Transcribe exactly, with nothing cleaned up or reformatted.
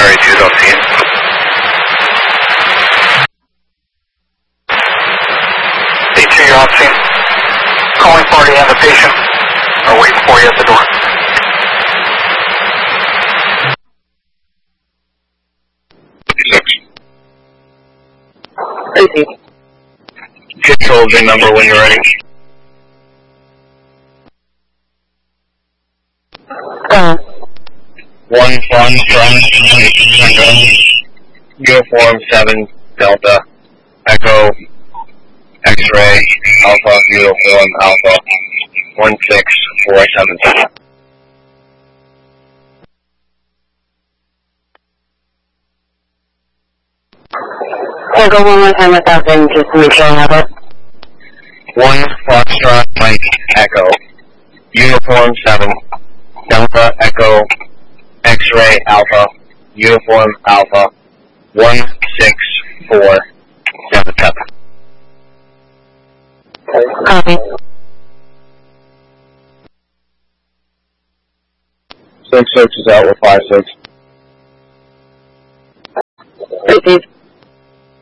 Area two, don't see it. A two, you're on scene. Calling party and the patient are waiting for you at the door. Crazy. Control V I N number when you're ready. Uh, One one from Uniform seven Delta Echo X-ray Alpha Uniform Alpha one six four seven. I'll go one more time without them just to make sure I have it. One Foxtrot Mike Echo Uniform seven Delta Echo X-ray Alpha Uniform Alpha one six four seven seven. Copy. Six six is out with five six. Crazy.